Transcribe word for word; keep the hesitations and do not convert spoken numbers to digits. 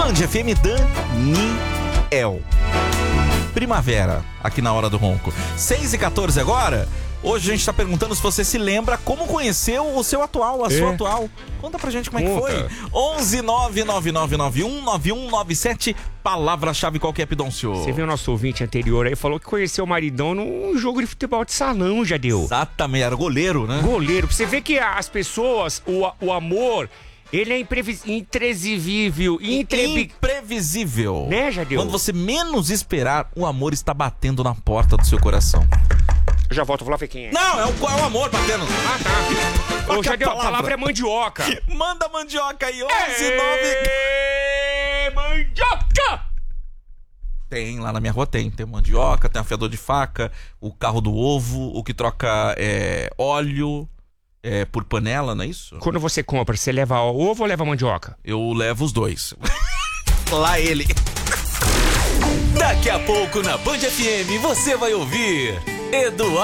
Band F M, Daniel. Primavera, aqui na Hora do Ronco. seis e quatorze agora. Hoje a gente tá perguntando se você se lembra como conheceu o seu atual, a é. sua atual. Conta pra gente como Conta. é que foi. onze nove nove nove nove um nove um nove sete, palavra-chave qual que é, Pidoncio? Você viu o nosso ouvinte anterior aí, falou que conheceu o maridão num jogo de futebol de salão, já deu. Exatamente, era goleiro, né? Goleiro. Você vê que as pessoas, o, o amor... Ele é imprevis... imprevisível, Intrebi... imprevisível. Né, Jadeu? Quando você menos esperar, o amor está batendo na porta do seu coração. Eu já volto, vou lá ver quem é. Não, é o, é o amor batendo. Ah, tá. Ô, Jadeu, a palavra é mandioca. Manda mandioca aí, onze nove... Mandioca! Tem, lá na minha rua tem. Tem mandioca, tem afiador de faca, o carro do ovo, o que troca é, óleo... É, por panela, não é isso? Quando você compra, você leva ovo ou leva mandioca? Eu levo os dois. Lá ele. Daqui a pouco na Band F M você vai ouvir Eduardo.